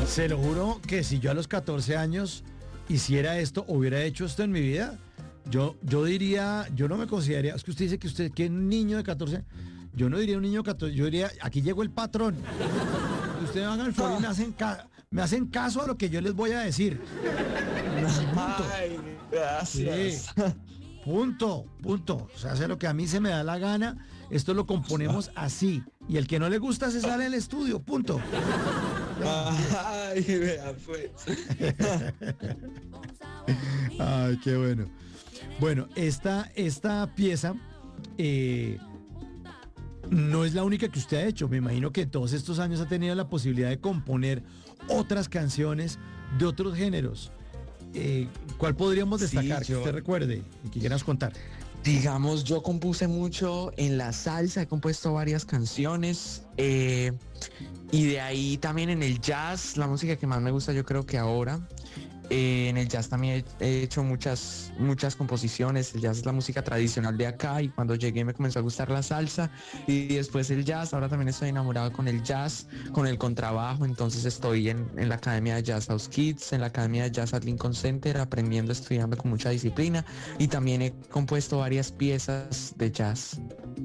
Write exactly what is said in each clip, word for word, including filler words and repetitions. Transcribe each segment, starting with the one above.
Se lo juro que si yo a los catorce años hiciera esto, hubiera hecho esto en mi vida, yo, yo diría, yo no me consideraría, es que usted dice que usted, que un niño de catorce, yo no diría un niño de catorce, yo diría, aquí llegó el patrón. Ustedes hagan el favor y me hacen, ca- me hacen caso a lo que yo les voy a decir. Punto. Ay, gracias. Sí. Punto, punto. O sea, hace lo que a mí se me da la gana. Esto lo componemos así. Y el que no le gusta se sale del estudio. Punto. Ay, vea, pues. Ay, qué bueno. Bueno, esta, esta pieza eh, no es la única que usted ha hecho. Me imagino que todos estos años ha tenido la posibilidad de componer otras canciones de otros géneros. Eh, ¿Cuál podríamos destacar Sí, que yo- usted recuerde y que quieras contar? Digamos, yo compuse mucho en la salsa, he compuesto varias canciones eh, y de ahí también en el jazz, la música que más me gusta yo creo que ahora. Eh, en el jazz también he, he hecho muchas, muchas composiciones. El jazz es la música tradicional de acá y cuando llegué me comenzó a gustar la salsa y después el jazz. Ahora también estoy enamorado con el jazz, con el contrabajo. Entonces estoy en, en la Academia de Jazz House Kids, en la Academia de Jazz at Lincoln Center, aprendiendo, estudiando con mucha disciplina y también he compuesto varias piezas de jazz.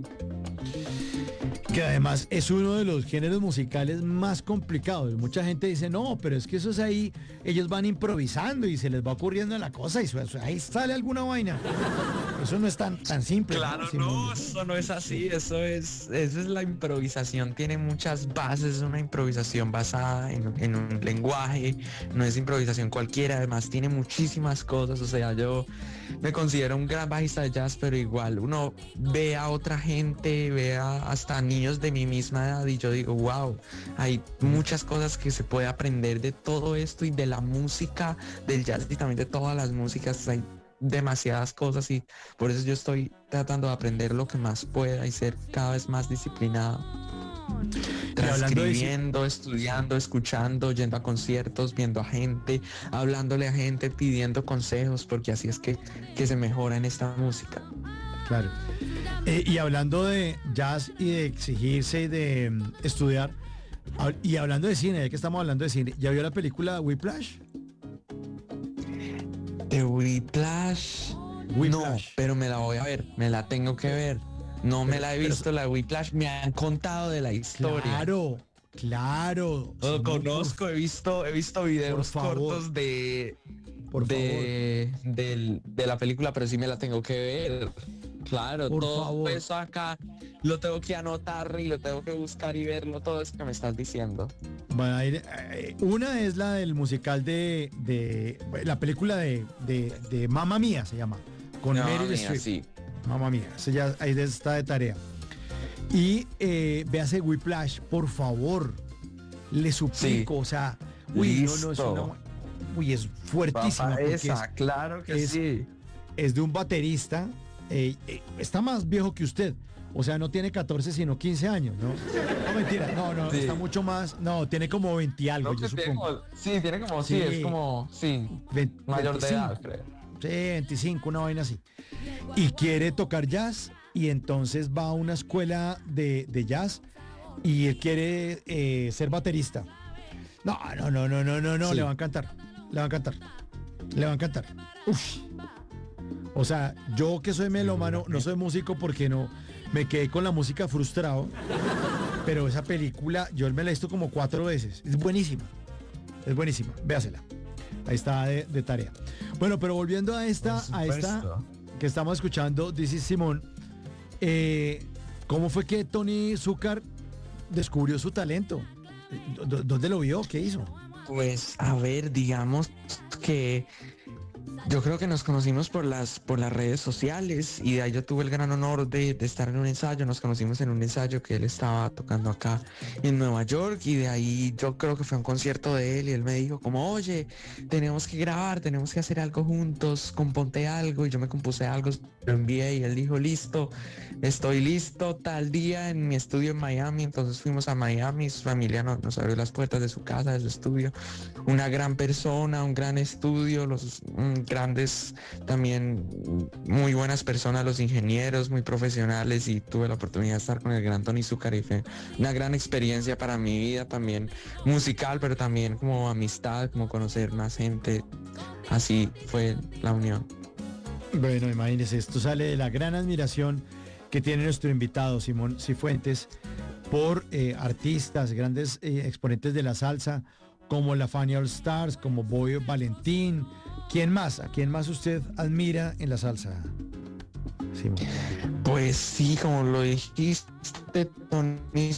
Que además es uno de los géneros musicales más complicados. Mucha gente dice, no, pero es que eso es ahí, ellos van improvisando y se les va ocurriendo la cosa y su- ahí sale alguna vaina. Eso no es tan, tan simple. Claro, Simón? no, eso no es así, eso es, eso es la improvisación, tiene muchas bases, es una improvisación basada en, en un lenguaje, no es improvisación cualquiera, además tiene muchísimas cosas, o sea, yo me considero un gran bajista de jazz, pero igual uno ve a otra gente, ve a hasta niños de mi misma edad y yo digo, wow, hay muchas cosas que se puede aprender de todo esto y de la música, del jazz y también de todas las músicas, hay demasiadas cosas y por eso yo estoy tratando de aprender lo que más pueda y ser cada vez más disciplinado. Y hablando de- Transcribiendo, estudiando, escuchando, yendo a conciertos, viendo a gente, hablándole a gente, pidiendo consejos, porque así es que, que se mejora en esta música. Claro. Eh, y hablando de jazz y de exigirse y de mm, estudiar, hab- y hablando de cine, ya que estamos hablando de cine, ¿ya vio la película Whiplash? The Whiplash. No, Whiplash. pero me la voy a ver, me la tengo que ver. No me Pero- la he pero- visto, la de Whiplash, me han contado de la historia. Claro, claro. Lo Sí, conozco, he visto, he visto videos por favor. cortos de, Por de, del- de la película, pero sí me la tengo que ver. Claro, Por todo favor. eso acá lo tengo que anotar y lo tengo que buscar y verlo, todo eso que me estás diciendo. Van a ir, eh, una es la del musical de, de la película de, de, de Mamma Mía se llama, con No, Meryl mía, Streep. sí. Mamma Mía, ese ya ahí está de tarea. Y eh, véase Whiplash, por favor, le suplico, Sí. o sea, uy, no, no, es Listo. una, uy, es fuertísima, Papá, porque esa, es, claro que es- sí. es de un baterista, eh, eh, está más viejo que usted. O sea, no tiene catorce, sino quince años, ¿no? No, mentira, no, no, Sí. está mucho más, no, tiene como veinte y algo, No, yo que tiene supongo. como- sí, tiene como, sí, Sí. es como, sí, Ve- mayor de edad, veinticinco. creo. Sí, veinticinco, una vaina así. Y quiere tocar jazz y entonces va a una escuela de, de jazz y él quiere eh, ser baterista. No, no, no, no, no, no, no, Sí. le va a encantar, le va a encantar, le va a encantar. Uf. O sea, yo que soy melómano, no soy músico porque no, me quedé con la música frustrado, pero esa película yo me la he visto como cuatro veces. Es buenísima, es buenísima, véasela. Ahí está de, de tarea. Bueno, pero volviendo a esta, Por a esta supuesto. que estamos escuchando, This is Simón, eh, ¿cómo fue que Tony Zucker descubrió su talento? ¿Dó- dó- ¿Dónde lo vio? ¿Qué hizo? Pues a ver, digamos que yo creo que nos conocimos por las por las redes sociales y de ahí yo tuve el gran honor de, de estar en un ensayo. Nos conocimos en un ensayo que él estaba tocando acá en Nueva York y de ahí yo creo que fue un concierto de él y él me dijo como, oye, tenemos que grabar, tenemos que hacer algo juntos, componte algo y yo me compuse algo, lo envié y él dijo, listo, estoy listo tal día en mi estudio en Miami. Entonces fuimos a Miami, su familia nos, nos abrió las puertas de su casa, de su estudio, una gran persona, un gran estudio, los, un grandes, también muy buenas personas, los ingenieros muy profesionales, y tuve la oportunidad de estar con el gran Tony Zucker y fue una gran experiencia para mi vida también musical, pero también como amistad, como conocer más gente. Así fue la unión. Bueno, imagínese, esto sale de la gran admiración que tiene nuestro invitado Simón Cifuentes por eh, artistas, grandes eh, exponentes de la salsa, como la Fania All Stars, como Boy Valentín. ¿Quién más? ¿A quién más usted admira en la salsa, Simón? Pues sí, como lo dijiste, Tony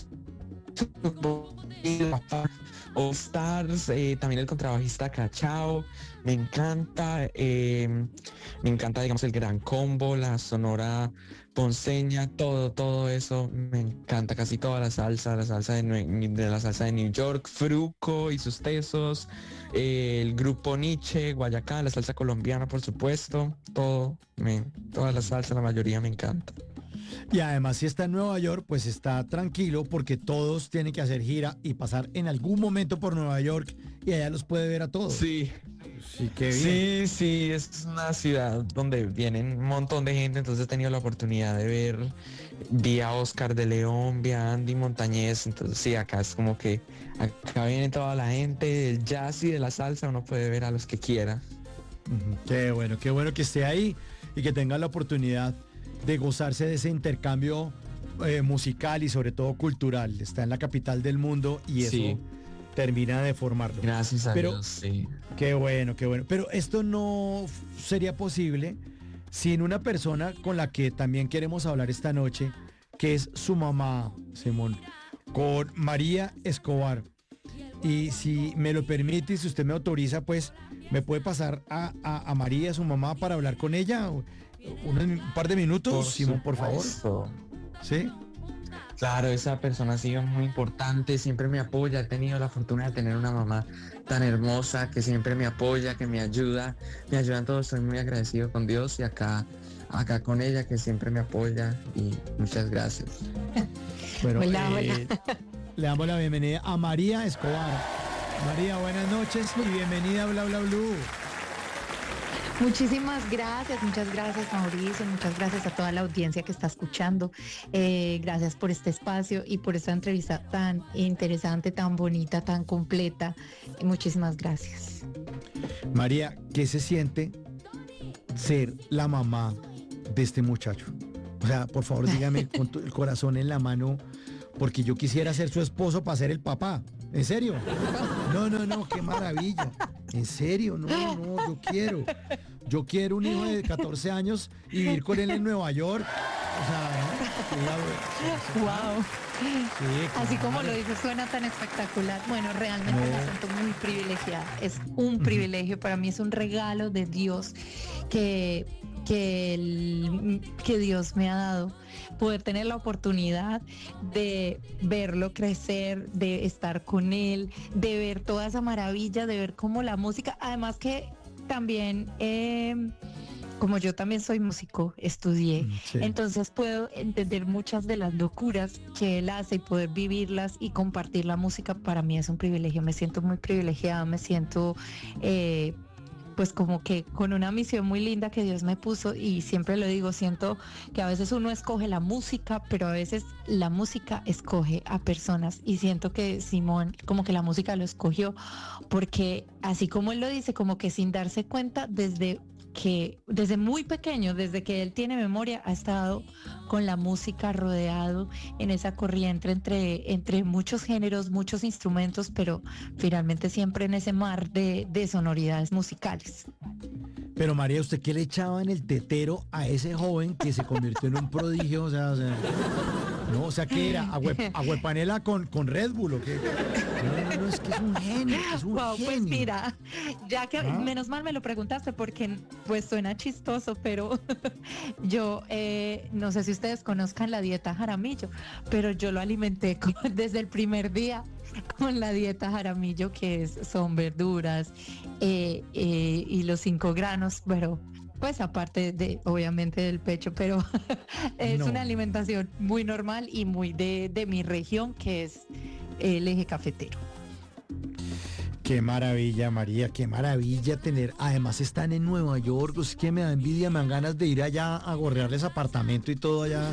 All Stars, eh, también el contrabajista Cachao, me encanta, eh, me encanta, digamos, el Gran Combo, la Sonora Ponceña, todo, todo eso, me encanta, casi toda la salsa, la salsa de, Nue- de la salsa de New York, Fruco y sus tesos, eh, el grupo Nietzsche, Guayacán, la salsa colombiana, por supuesto, todo, me, toda la salsa, la mayoría me encanta. Y además, si está en Nueva York, pues está tranquilo porque todos tienen que hacer gira y pasar en algún momento por Nueva York y allá los puede ver a todos. Sí. Sí, qué bien. Sí, sí, es una ciudad donde vienen un montón de gente, entonces he tenido la oportunidad de ver, vi a Oscar de León, vi a Andy Montañez, entonces sí, acá es como que acá viene toda la gente del jazz y de la salsa, uno puede ver a los que quiera. Ujú. Qué bueno, qué bueno que esté ahí y que tenga la oportunidad de gozarse de ese intercambio eh, musical y sobre todo cultural. Está en la capital del mundo y eso Sí. termina de formarlo. Gracias a Pero- Dios, sí. Qué bueno, qué bueno. Pero esto no f- sería posible sin una persona con la que también queremos hablar esta noche, que es su mamá, Simón, con María Escobar. Y si me lo permite, si usted me autoriza, pues me puede pasar a, a- a María, su mamá, para hablar con ella. Unos- un par de minutos, Simón, por favor. supuesto. ¿Sí? Claro, esa persona ha sido muy importante, siempre me apoya, he tenido la fortuna de tener una mamá tan hermosa que siempre me apoya, que me ayuda, me ayuda en todo, estoy muy agradecido con Dios y acá, acá con ella que siempre me apoya y muchas gracias. Bueno, Hola, eh, le damos la bienvenida a María Escobar. María, buenas noches y bienvenida a Bla Bla Blue. Muchísimas gracias, muchas gracias Mauricio, muchas gracias a toda la audiencia que está escuchando. Eh, gracias por este espacio y por esta entrevista tan interesante, tan bonita, tan completa. Eh, muchísimas gracias. María, ¿qué se siente ser la mamá de este muchacho? O sea, por favor, dígame con tu- el corazón en la mano, porque yo quisiera ser su esposo para ser el papá. ¿En serio? No, no, no, qué maravilla. En serio, no, no, yo quiero. Yo quiero un hijo de catorce años y vivir con él en Nueva York. O sea, ¿no? Wow. Sí, Así como claro. lo dice, suena tan espectacular. Bueno, realmente No. me siento muy privilegiada. Es un privilegio, para mí es un regalo de Dios que, que, el- que Dios me ha dado. Poder tener la oportunidad de verlo crecer, de estar con él, de ver toda esa maravilla, de ver cómo la música, además que también, eh, como yo también soy músico, estudié. Sí. Entonces puedo entender muchas de las locuras que él hace y poder vivirlas y compartir la música para mí es un privilegio. Me siento muy privilegiada, me siento eh, pues como que con una misión muy linda que Dios me puso y siempre lo digo, siento que a veces uno escoge la música, pero a veces la música escoge a personas y siento que Simón como que la música lo escogió porque así como él lo dice, como que sin darse cuenta desde que desde muy pequeño, desde que él tiene memoria, ha estado con la música rodeado en esa corriente entre, entre muchos géneros, muchos instrumentos, pero finalmente siempre en ese mar de, de sonoridades musicales. Pero María, ¿usted qué le echaba en el tetero a ese joven que se convirtió en un prodigio? O sea, o sea, no, o sea, ¿qué era? ¿Agüe- ¿Agüepanela con, con Red Bull o qué? No, no, no, es que es un genio, es un Wow, genio. pues mira, ya que Ah. menos mal me lo preguntaste porque pues suena chistoso, pero yo eh, no sé si ustedes conozcan la dieta Jaramillo, pero yo lo alimenté con- desde el primer día con la dieta Jaramillo, que es, son verduras eh, eh, y los cinco granos, pero pues aparte de obviamente del pecho, pero es No. una alimentación muy normal y muy de, de mi región, que es el eje cafetero. Qué maravilla, María, qué maravilla tener. Además están en Nueva York, es que me da envidia, me dan ganas de ir allá a gorrearles apartamento y todo allá.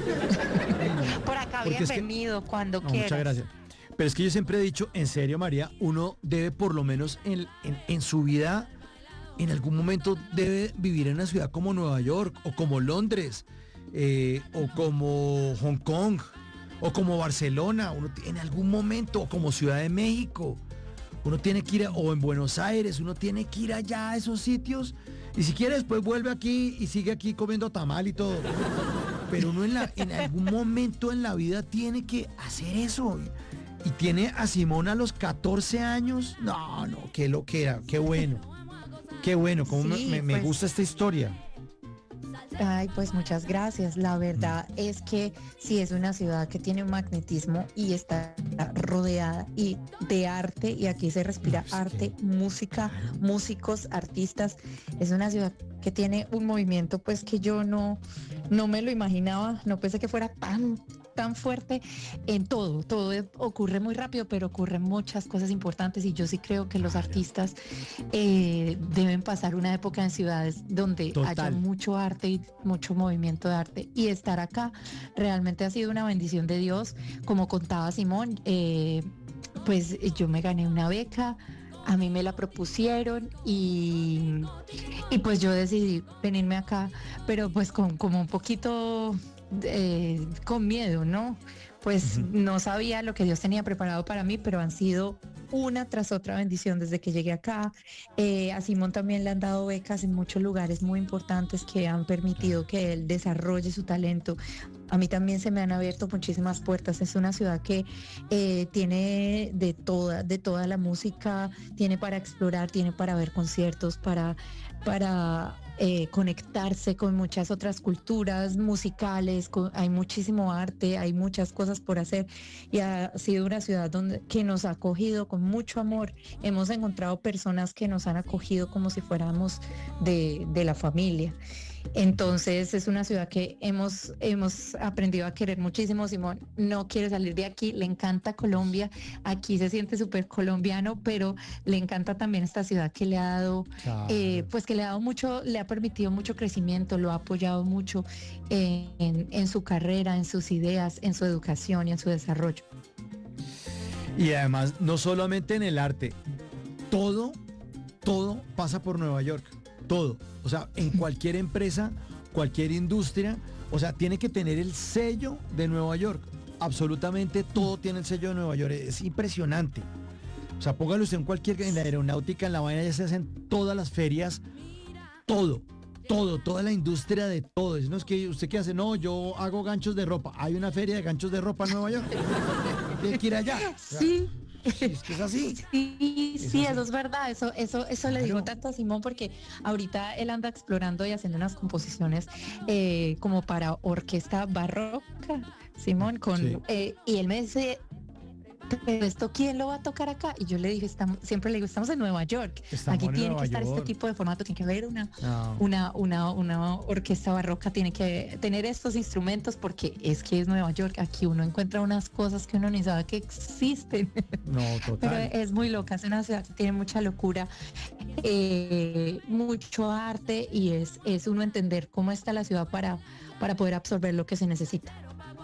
Por acá, Porque es que- bienvenido, cuando No, quieras. muchas gracias. Pero es que yo siempre he dicho, en serio, María, uno debe por lo menos en, en- en su vida, en algún momento debe vivir en una ciudad como Nueva York o como Londres eh, o como Hong Kong o como Barcelona, uno t- en algún momento, o como Ciudad de México. Uno tiene que ir, a- o en Buenos Aires, uno tiene que ir allá a esos sitios. Y si quiere después vuelve aquí y sigue aquí comiendo tamal y todo. Pero uno en, la, en algún momento en la vida tiene que hacer eso. Y, y tiene a Simón a los catorce años. No, no, qué loquera, qué bueno. Qué bueno, cómo me- Sí, me, me pues- gusta esta historia. Ay, pues muchas gracias. La verdad es que sí es una ciudad que tiene un magnetismo y está rodeada y de arte, y aquí se respira No, es arte, que- música, músicos, artistas. Es una ciudad que tiene un movimiento pues que yo no, no me lo imaginaba, no pensé que fuera tan tan fuerte en todo, todo es- ocurre muy rápido, pero ocurren muchas cosas importantes, y yo sí creo que los artistas eh, deben pasar una época en ciudades donde haya Total. mucho arte y mucho movimiento de arte, y estar acá realmente ha sido una bendición de Dios. Como contaba Simón, eh, pues eh, yo me gané una beca, a mí me la propusieron y, y pues yo decidí venirme acá, pero pues con como un poquito eh, con miedo, ¿no? Pues Ujú. no sabía lo que Dios tenía preparado para mí, pero han sido una tras otra bendición desde que llegué acá. Eh, a Simón también le han dado becas en muchos lugares muy importantes que han permitido que él desarrolle su talento. A mí también se me han abierto muchísimas puertas. Es una ciudad que eh, tiene de toda, de toda la música, tiene para explorar, tiene para ver conciertos, para, para eh, conectarse con muchas otras culturas musicales. Con- hay muchísimo arte, hay muchas cosas por hacer, y ha sido una ciudad donde, que nos ha acogido con mucho amor. Hemos encontrado personas que nos han acogido como si fuéramos de, de la familia. Entonces es una ciudad que hemos, hemos aprendido a querer muchísimo. Simón no quiere salir de aquí, le encanta Colombia, aquí se siente súper colombiano, pero le encanta también esta ciudad que le ha dado, eh, pues que le ha dado mucho, le ha permitido mucho crecimiento, lo ha apoyado mucho en, en- en su carrera, en sus ideas, en su educación y en su desarrollo. Y además, no solamente en el arte, todo, todo pasa por Nueva York. Todo. O sea, en cualquier empresa, cualquier industria, o sea, tiene que tener el sello de Nueva York. Absolutamente todo tiene el sello de Nueva York. Es impresionante. O sea, póngalo usted en cualquier, en la aeronáutica, en la vaina, ya se hacen todas las ferias, todo. Todo, toda la industria de todo. No es que usted qué hace, no, yo hago ganchos de ropa. Hay una feria de ganchos de ropa en Nueva York. Tiene que ir allá. O sea, Sí. sí, es que es así. Sí, Es sí, así. eso es verdad, eso, eso, eso le digo Claro. tanto a Simón, porque ahorita él anda explorando y haciendo unas composiciones eh, como para orquesta barroca, Simón, con Sí. eh, y él me dice, pero esto ¿quién lo va a tocar acá? Y yo le dije, estamos, siempre le digo, estamos en Nueva York, Estamos aquí en tiene Nueva que estar York. este tipo de formato, tiene que haber una No. una, una, una orquesta barroca, tiene que tener estos instrumentos, porque es que es Nueva York, aquí uno encuentra unas cosas que uno ni sabe que existen. No, Pero total. es muy loca, es una ciudad que tiene mucha locura, eh, mucho arte, y es, es uno entender cómo está la ciudad para, para poder absorber lo que se necesita.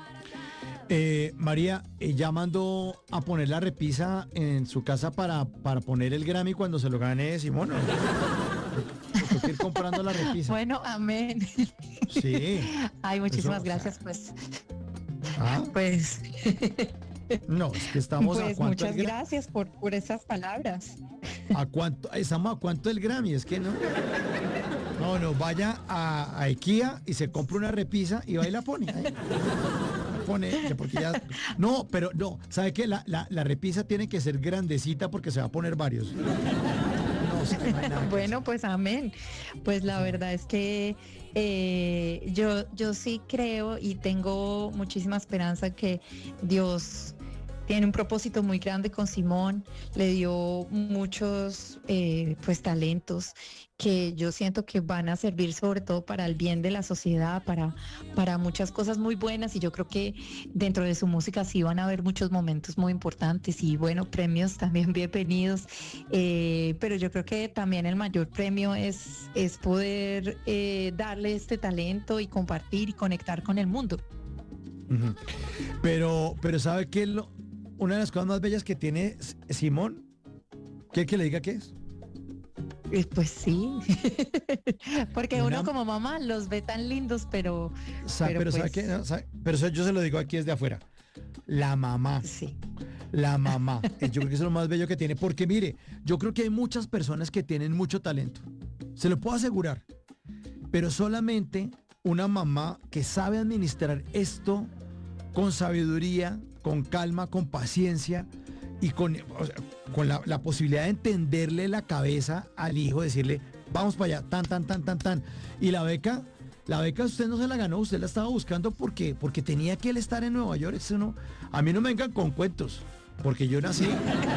Eh, María, eh, ya mandó a poner la repisa en su casa para, para poner el Grammy cuando se lo gane Simón. ¿No? Tengo que ir comprando la repisa. Bueno, amén. Sí. Ay, muchísimas Eso, o sea, gracias, pues, Ah, pues, no, es que estamos a pues cuánto muchas el Gra- gracias por, por esas palabras. a cuánto, estamos a cuánto el Grammy, es que no. No, no, vaya a, a IKEA y se compra una repisa y va y la pone. Ahí. La pone, que porque ya. No, pero no, ¿sabe qué? La, la, la repisa tiene que ser grandecita porque se va a poner varios. No, es que no hay nada que Bueno, pues amén. Pues la verdad es que eh, yo, yo sí creo y tengo muchísima esperanza que Dios tiene un propósito muy grande con Simón, le dio muchos eh, pues talentos que yo siento que van a servir sobre todo para el bien de la sociedad, para, para muchas cosas muy buenas, y yo creo que dentro de su música sí van a haber muchos momentos muy importantes y bueno, premios también bienvenidos, eh, pero yo creo que también el mayor premio es, es poder eh, darle este talento y compartir y conectar con el mundo. Ujú. Pero, pero ¿sabe qué es lo, una de las cosas más bellas que tiene S- Simón? ¿Qué que le diga qué es? Eh, Pues sí, porque Una, uno como mamá los ve tan lindos, pero, sa- pero pero ¿sabe pues qué? No, sabe- pero eso yo se lo digo aquí desde afuera. La mamá, sí. la mamá. Eh, Yo creo que eso es lo más bello que tiene, porque mire, yo creo que hay muchas personas que tienen mucho talento. Se lo puedo asegurar. Pero solamente una mamá que sabe administrar esto con sabiduría, con calma, con paciencia y con, o sea, con la, la posibilidad de entenderle la cabeza al hijo, decirle, vamos para allá, tan, tan, tan, tan, tan. Y la beca, la beca usted no se la ganó, usted la estaba buscando porque, porque tenía que él estar en Nueva York. Eso no, a mí no me vengan con cuentos, porque yo nací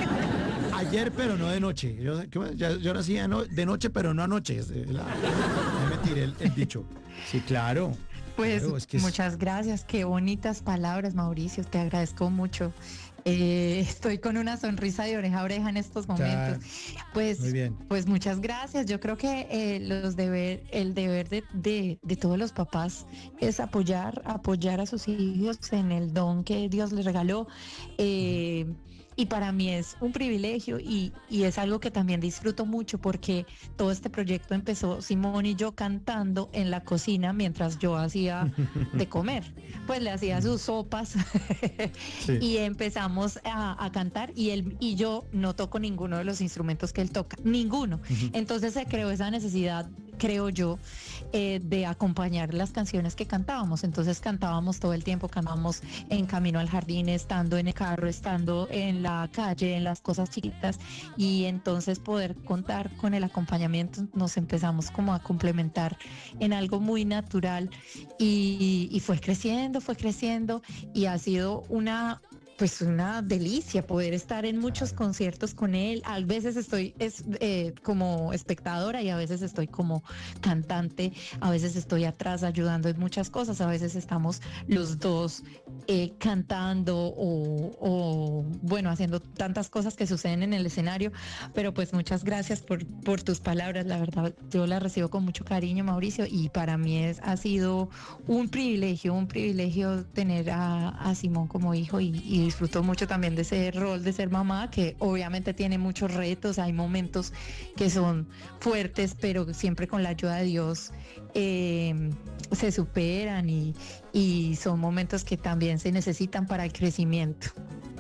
ayer, pero no de noche. Yo, ¿qué- yo, yo nací de, no- de noche, pero no anoche. Es de la- ya me tiré el, el dicho. Sí, claro. Pues Claro, es que es- muchas gracias, qué bonitas palabras, Mauricio, te agradezco mucho. Eh, estoy con una sonrisa de oreja a oreja en estos momentos. Pues, muy bien. pues muchas gracias. Yo creo que eh, los deber, el deber de, de, de todos los papás es apoyar, apoyar a sus hijos en el don que Dios les regaló. Eh, y para mí es un privilegio y, y es algo que también disfruto mucho porque todo este proyecto empezó Simón y yo cantando en la cocina mientras yo hacía de comer. Pues le hacía sus sopas Sí. y empezamos a, a cantar y él y yo no toco ninguno de los instrumentos que él toca, ninguno. Ujú. Entonces se creó esa necesidad, creo yo, eh, de acompañar las canciones que cantábamos. Entonces cantábamos todo el tiempo, cantábamos en camino al jardín, estando en el carro, estando en la calle, en las cosas chiquitas, y entonces poder contar con el acompañamiento nos empezamos como a complementar en algo muy natural y, y fue creciendo, fue creciendo y ha sido una pues una delicia poder estar en muchos conciertos con él. A veces estoy es, eh, como espectadora y a veces estoy como cantante, a veces estoy atrás ayudando en muchas cosas, a veces estamos los dos eh, cantando o, o, bueno, haciendo tantas cosas que suceden en el escenario, pero pues muchas gracias por, por tus palabras, la verdad yo las recibo con mucho cariño, Mauricio, y para mí es, ha sido un privilegio, un privilegio tener a, a Simón como hijo y, y disfruto mucho también de ese rol de ser mamá, que obviamente tiene muchos retos, hay momentos que son fuertes, pero siempre con la ayuda de Dios eh, se superan y, y son momentos que también se necesitan para el crecimiento.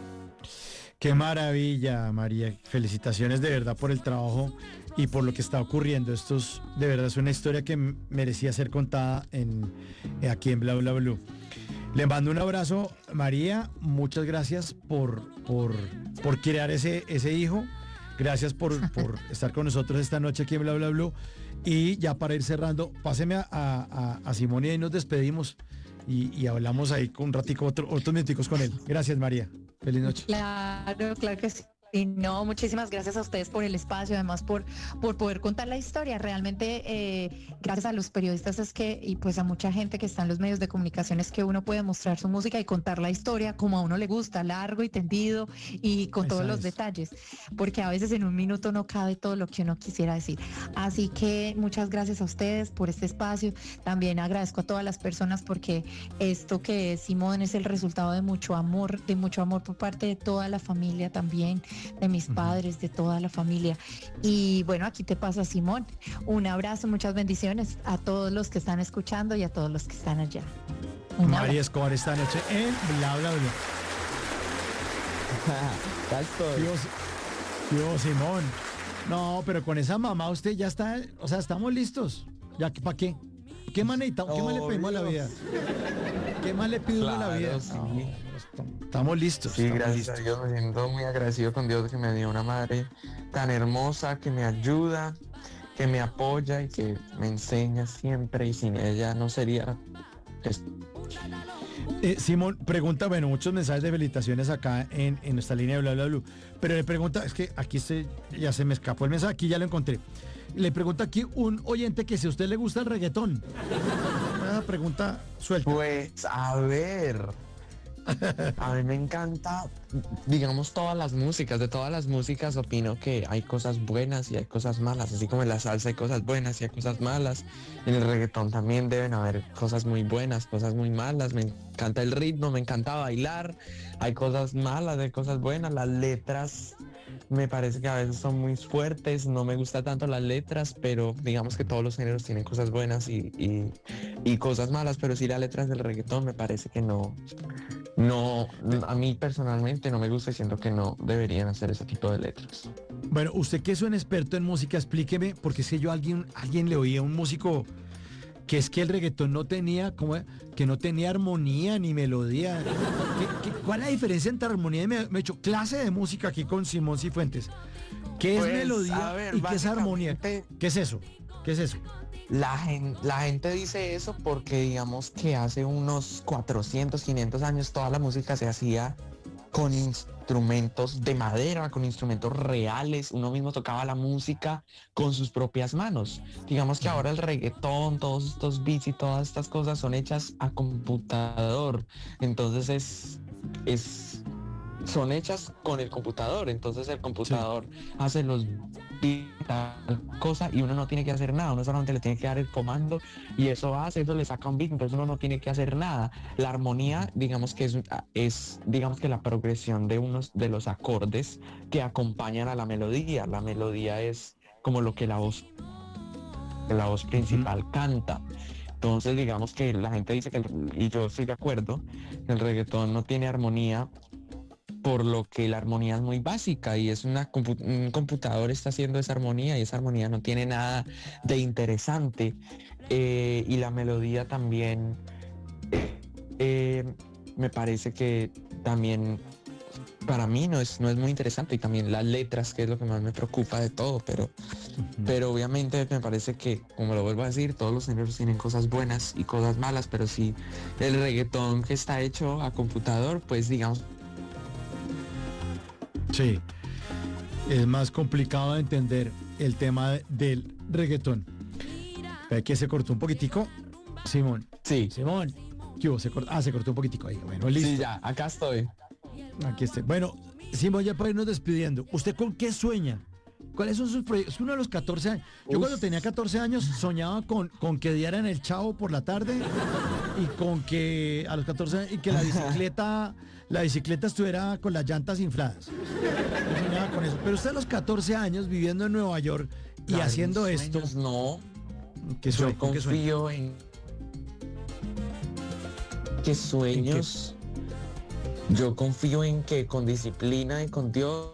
Qué maravilla, María. Felicitaciones de verdad por el trabajo y por lo que está ocurriendo. Esto es, de verdad es una historia que m- merecía ser contada en, eh, aquí en Bla Bla Blue. Le mando un abrazo, María. Muchas gracias por, por, por crear ese, ese hijo. Gracias por, por estar con nosotros esta noche aquí en Bla Bla Blue. Y ya para ir cerrando, páseme a, a, a Simón y ahí nos despedimos y, y hablamos ahí con un ratico, otro, otros minuticos con él. Gracias, María. Feliz noche. Claro, claro que sí. Y no, muchísimas gracias a ustedes por el espacio, además por, por poder contar la historia. Realmente, eh, gracias a los periodistas es que, y pues a mucha gente que está en los medios de comunicación, es que uno puede mostrar su música y contar la historia como a uno le gusta, largo y tendido y con todos Esa los es. detalles, porque a veces en un minuto no cabe todo lo que uno quisiera decir. Así que muchas gracias a ustedes por este espacio. También agradezco a todas las personas porque esto que es Simón es el resultado de mucho amor, de mucho amor por parte de toda la familia también, de mis Ujú. padres, de toda la familia. Y bueno, aquí te pasa, Simón. Un abrazo, muchas bendiciones a todos los que están escuchando y a todos los que están allá. Un María abrazo. Escobar esta noche en Bla Bla Blue. Ya estoy. Dios, Dios, Simón. No, pero con esa mamá usted ya está, o sea, estamos listos. ¿Ya para qué? ¿Qué más necesitamos? ¿Qué más le pedimos a la vida? ¿Qué más le pido a la Claro, vida? sí. No, estamos listos. Sí, estamos gracias a listos. Dios, me siento muy agradecido con Dios que me dio una madre tan hermosa, que me ayuda, que me apoya y que me enseña siempre, y sin ella no sería esto. Eh, Simón pregunta, bueno, muchos mensajes de felicitaciones acá en, en nuestra línea de bla bla bla, pero le pregunta, es que aquí se, ya se me escapó el mensaje, aquí ya lo encontré. Le pregunta aquí un oyente que si a usted le gusta el reggaetón. Una pregunta suelta. Pues, a ver. A mí me encanta, digamos, todas las músicas. De todas las músicas opino que hay cosas buenas y hay cosas malas. Así como en la salsa hay cosas buenas y hay cosas malas. En el reggaetón también deben haber cosas muy buenas, cosas muy malas. Me encanta el ritmo, me encanta bailar. Hay cosas malas, hay cosas buenas. Las letras me parece que a veces son muy fuertes. No me gustan tanto las letras, pero digamos que todos los géneros tienen cosas buenas y, y, y cosas malas. Pero sí las letras del reggaetón me parece que no... No, a mí personalmente no me gusta y siento que no deberían hacer ese tipo de letras. Bueno, usted que es un experto en música, explíqueme, porque es que yo a alguien, a alguien le oía a un músico que es que el reggaetón no tenía, ¿cómo es? Que no tenía armonía ni melodía. ¿Qué, qué, cuál es la diferencia entre armonía y me, me he hecho clase de música aquí con Simón Cifuentes? ¿Qué es Pues, melodía a ver, y qué es armonía? básicamente- ¿Qué es eso? ¿Qué es eso? La gen- la gente dice eso porque digamos que hace unos cuatrocientos, quinientos años toda la música se hacía con instrumentos de madera, con instrumentos reales. Uno mismo tocaba la música con sus propias manos. Digamos que ahora el reggaetón, todos estos beats y todas estas cosas son hechas a computador. Entonces es, es, son hechas con el computador. Entonces el computador hace los beats, tal cosa, y uno no tiene que hacer nada. Uno solamente le tiene que dar el comando y eso hace, eso le saca un beat. Entonces uno no tiene que hacer nada. La armonía, digamos que es, es digamos que la progresión de unos de los acordes que acompañan a la melodía. La melodía es como lo que la voz, que la voz principal uh-huh. canta. Entonces digamos que la gente dice que, el, y yo estoy de acuerdo, que el reggaetón no tiene armonía, por lo que la armonía es muy básica y es una compu- un computador está haciendo esa armonía y esa armonía no tiene nada de interesante. Eh, y la melodía también eh, me parece que también para mí no es, no es muy interesante, y también las letras, que es lo que más me preocupa de todo, pero, uh-huh. pero obviamente me parece que, como lo vuelvo a decir, todos los géneros tienen cosas buenas y cosas malas, pero si el reggaetón que está hecho a computador, pues digamos... Sí, es más complicado de entender el tema de, del reggaetón. ¿Ve que se cortó un poquitico? Simón. Sí. Simón. ¿Qué hubo? Se cortó, ah, se cortó un poquitico ahí. Bueno, listo. Sí, ya, acá estoy. Aquí estoy. Bueno, Simón, ya para irnos despidiendo. ¿Usted con qué sueña? ¿Cuáles son sus proyectos? Es uno de los catorce años. Yo Uf. cuando tenía catorce años soñaba con, con que dieran el Chavo por la tarde y con que a los catorce años y que la bicicleta, la bicicleta estuviera con las llantas infladas. Yo soñaba con eso. Pero usted a los catorce años viviendo en Nueva York y claro, haciendo esto. No. ¿Qué sueño, Yo confío ¿qué en que sueños. ¿En qué? Yo confío en que con disciplina y con Dios,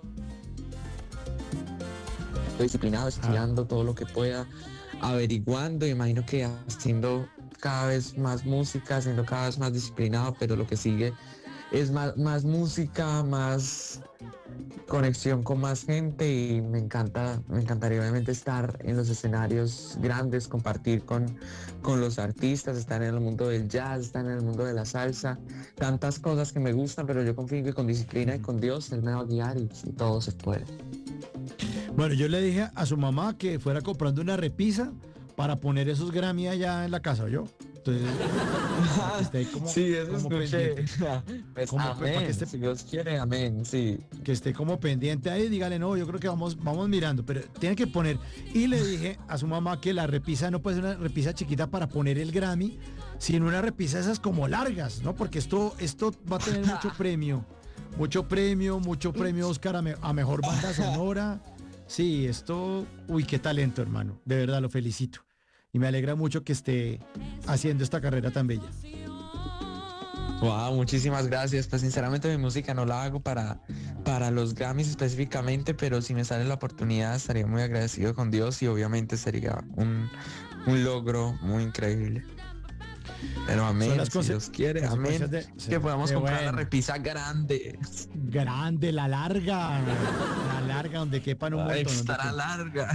estoy disciplinado, estudiando ah. todo lo que pueda, averiguando, imagino que haciendo cada vez más música, haciendo cada vez más disciplinado, pero lo que sigue es más, más música, más conexión con más gente, y me encanta, me encantaría obviamente estar en los escenarios grandes, compartir con, con los artistas, estar en el mundo del jazz, estar en el mundo de la salsa, tantas cosas que me gustan, pero yo confío en que con disciplina y con Dios Él me va a guiar y, y todo se puede. Bueno, yo le dije a su mamá que fuera comprando una repisa para poner esos Grammy allá en la casa, ¿yo? Entonces, esté ahí como, sí, eso como escuché. Pues, como, amén, para que esté, si Dios quiere, amén, sí. Que esté como pendiente ahí, dígale, no, yo creo que vamos, vamos mirando, pero tiene que poner. Y le dije a su mamá que la repisa no puede ser una repisa chiquita para poner el Grammy, sino una repisa esas como largas, ¿no? Porque esto, esto va a tener mucho premio, mucho premio, mucho premio Oscar a, me, a mejor banda sonora. Sí, esto, uy, qué talento, hermano, de verdad lo felicito. Y me alegra mucho que esté haciendo esta carrera tan bella. Wow, muchísimas gracias. Pues sinceramente mi música no la hago para, para los Grammys específicamente, pero si me sale la oportunidad estaría muy agradecido con Dios y obviamente sería un, un logro muy increíble. Pero amén, si Dios quiere, amén. De, sí, que podamos comprar bueno. la repisa grande. Grande, la larga. La larga, donde quepan un montón. Extra larga.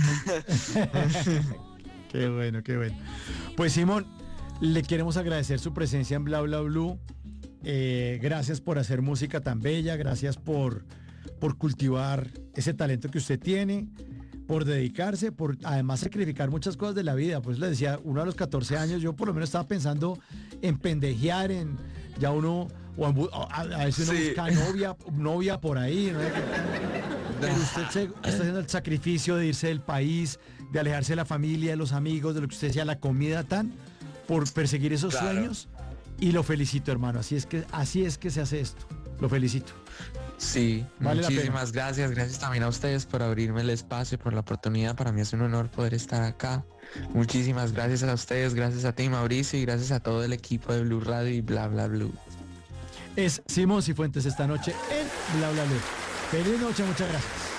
Qué bueno, qué bueno. Pues Simón, le queremos agradecer su presencia en Bla Bla Blue. eh, gracias por hacer música tan bella, gracias por, por cultivar ese talento que usted tiene, por dedicarse, por además sacrificar muchas cosas de la vida. Pues le decía, uno a los catorce años, yo por lo menos estaba pensando en pendejear, en ya uno, o en bu- a, a veces uno Sí. busca novia, novia por ahí, ¿no? Pero usted se- está haciendo el sacrificio de irse del país, de alejarse de la familia, de los amigos, de lo que usted decía, la comida tan, por perseguir esos Claro. sueños. Y lo felicito, hermano. Así es que, así es que se hace esto. Lo felicito. Sí, Vale la muchísimas gracias. Gracias también a ustedes por abrirme el espacio, por la oportunidad. Para mí es un honor poder estar acá. Muchísimas gracias a ustedes, gracias a ti, Mauricio, y gracias a todo el equipo de Blue Radio y Bla Bla Blue. Es Simón Cifuentes esta noche en Bla Bla Bla. Feliz noche, muchas gracias.